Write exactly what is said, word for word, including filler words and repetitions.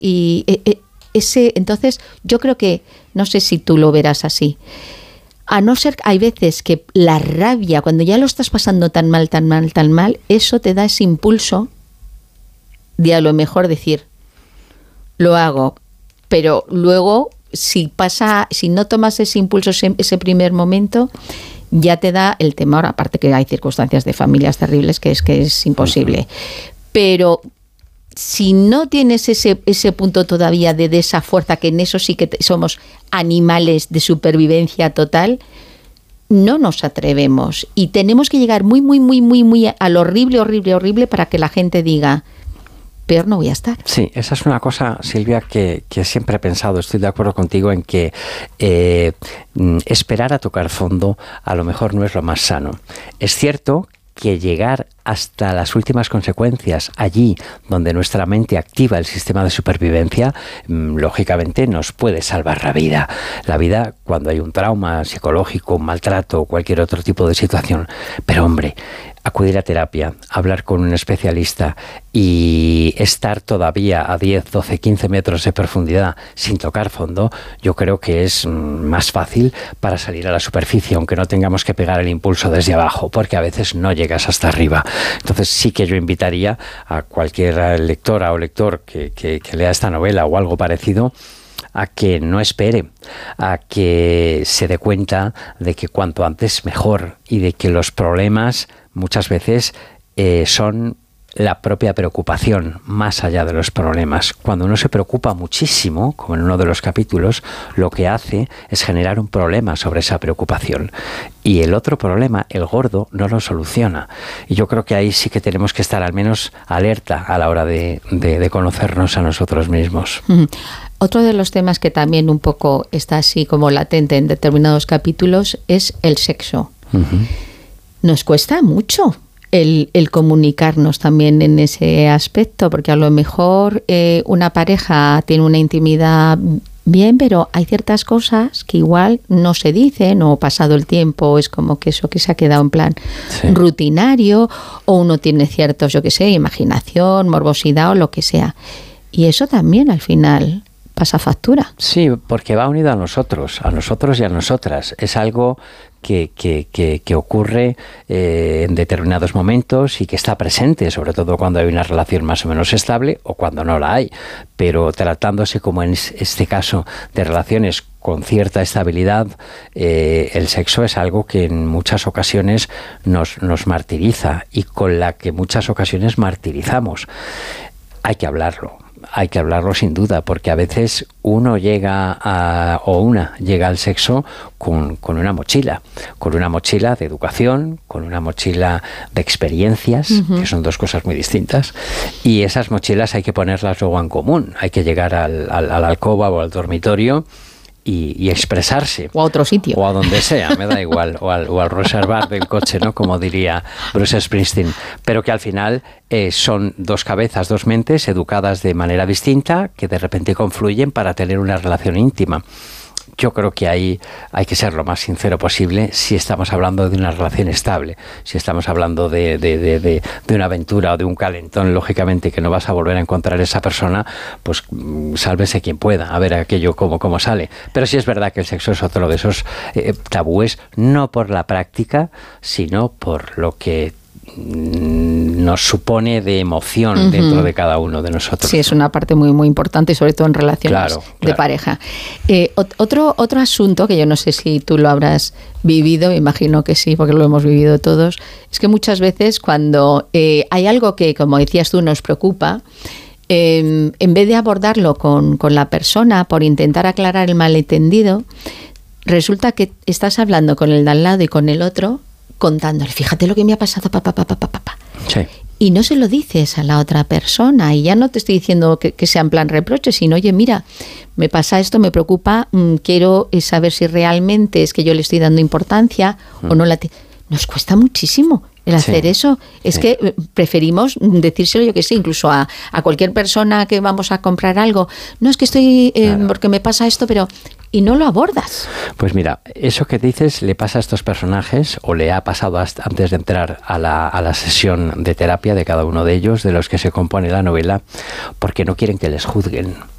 Y eh, ese, entonces, yo creo que, no sé si tú lo verás así, a no ser, hay veces que la rabia, cuando ya lo estás pasando tan mal, tan mal, tan mal, eso te da ese impulso de a lo mejor decir, lo hago, pero luego, si pasa, si no tomas ese impulso, ese, ese primer momento, ya te da el temor, aparte que hay circunstancias de familias terribles que es que es imposible. Pero si no tienes ese, ese punto todavía de, de esa fuerza, que en eso sí que te, somos animales de supervivencia total, no nos atrevemos. Y tenemos que llegar muy, muy, muy, muy, muy al horrible, horrible, horrible para que la gente diga, peor no voy a estar. Sí, esa es una cosa, Silvia, que, que siempre he pensado, estoy de acuerdo contigo en que eh, esperar a tocar fondo a lo mejor no es lo más sano. Es cierto que llegar hasta las últimas consecuencias, allí donde nuestra mente activa el sistema de supervivencia, lógicamente nos puede salvar la vida. La vida cuando hay un trauma psicológico, un maltrato o cualquier otro tipo de situación. Pero hombre, acudir a terapia, hablar con un especialista y estar todavía a diez, doce, quince metros de profundidad sin tocar fondo, yo creo que es más fácil para salir a la superficie, aunque no tengamos que pegar el impulso desde abajo, porque a veces no llegas hasta arriba. Entonces sí que yo invitaría a cualquier lectora o lector que, que, que lea esta novela o algo parecido a que no espere, a que se dé cuenta de que cuanto antes mejor y de que los problemas muchas veces eh, son la propia preocupación más allá de los problemas. Cuando uno se preocupa muchísimo, como en uno de los capítulos, lo que hace es generar un problema sobre esa preocupación. Y el otro problema, el gordo, no lo soluciona. Y yo creo que ahí sí que tenemos que estar al menos alerta a la hora de, de, de conocernos a nosotros mismos. Mm. Otro de los temas que también un poco está así como latente en determinados capítulos es el sexo. Uh-huh. Nos cuesta mucho el, el comunicarnos también en ese aspecto, porque a lo mejor eh, una pareja tiene una intimidad bien, pero hay ciertas cosas que igual no se dicen, o pasado el tiempo es como que eso que se ha quedado en plan sí. rutinario, o uno tiene ciertos, yo qué sé, imaginación, morbosidad o lo que sea. Y eso también al final pasa factura. Sí, porque va unido a nosotros, a nosotros y a nosotras. Es algo que, que, que, que ocurre eh, en determinados momentos y que está presente, sobre todo cuando hay una relación más o menos estable o cuando no la hay. Pero tratándose, como en este caso, de relaciones con cierta estabilidad, eh, el sexo es algo que en muchas ocasiones nos, nos martiriza y con la que muchas ocasiones martirizamos. Hay que hablarlo. Hay que hablarlo sin duda, porque a veces uno llega a, o una llega al sexo con, con una mochila, con una mochila de educación, con una mochila de experiencias, uh-huh. que son dos cosas muy distintas, y esas mochilas hay que ponerlas luego en común, hay que llegar al, al, a la alcoba o al dormitorio Y, y expresarse. O a otro sitio. O a donde sea, me da igual. O al, o al reservar del coche, ¿no? Como diría Bruce Springsteen. Pero que al final eh, son dos cabezas, dos mentes educadas de manera distinta que de repente confluyen para tener una relación íntima. Yo creo que ahí hay que ser lo más sincero posible si estamos hablando de una relación estable. Si estamos hablando de, de, de, de, de una aventura o de un calentón, lógicamente que no vas a volver a encontrar a esa persona, pues sálvese quien pueda, a ver aquello cómo, cómo sale. Pero sí es verdad que el sexo es otro de esos eh, tabúes, no por la práctica, sino por lo que nos supone de emoción uh-huh. dentro de cada uno de nosotros. Sí, es una parte muy muy importante, sobre todo en relaciones claro, claro. de pareja. Eh, otro, otro asunto que yo no sé si tú lo habrás vivido, me imagino que sí, porque lo hemos vivido todos, es que muchas veces cuando eh, hay algo que, como decías tú, nos preocupa, eh, en vez de abordarlo con, con la persona por intentar aclarar el malentendido, resulta que estás hablando con el de al lado y con el otro, contándole, fíjate lo que me ha pasado, papá, papá, papá, papá. Sí. Y no se lo dices a la otra persona. Y ya no te estoy diciendo que, que sea en plan reproche, sino, oye, mira, me pasa esto, me preocupa, mmm, quiero saber si realmente es que yo le estoy dando importancia mm. o no la... Te... Nos cuesta muchísimo el hacer sí, eso. Es sí. que preferimos decírselo, yo que sé, incluso a, a cualquier persona que vamos a comprar algo. No, es que estoy, eh, claro. porque me pasa esto, pero... Y no lo abordas. Pues mira, eso que dices le pasa a estos personajes, o le ha pasado hasta antes de entrar a la, a la sesión de terapia de cada uno de ellos, de los que se compone la novela, porque no quieren que les juzguen.